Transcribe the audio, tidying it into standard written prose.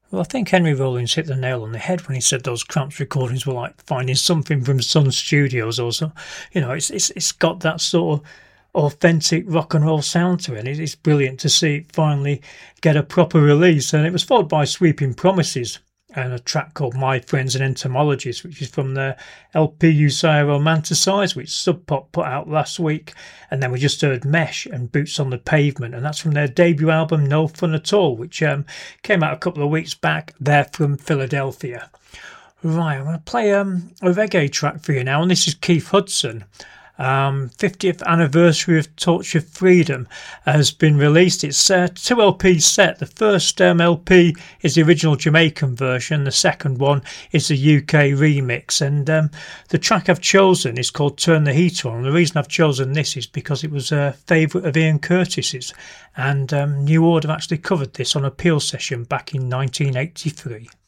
Well, I think Henry Rollins hit the nail on the head when he said those Cramps recordings were like finding something from Sun Studios or so. It's got that sort of authentic rock and roll sound to it. It's brilliant to see it finally get a proper release, and it was followed by Sweeping Promises and a track called My Friends and Entomologists, which is from their LP Usaya Romanticize, which Sub Pop put out last week. And then we just heard Mesh and Boots on the Pavement, and that's from their debut album No Fun At All, which came out a couple of weeks back. They're from Philadelphia. Right, I'm going to play a reggae track for you now, and this is Keith Hudson. 50th anniversary of Torch of Freedom has been released. It's a 2 LP set. The first LP is the original Jamaican version. The second one is the UK remix. And the track I've chosen is called Turn the Heat On. And the reason I've chosen this is because it was a favourite of Ian Curtis's. And New Order actually covered this on a Peel session back in 1983.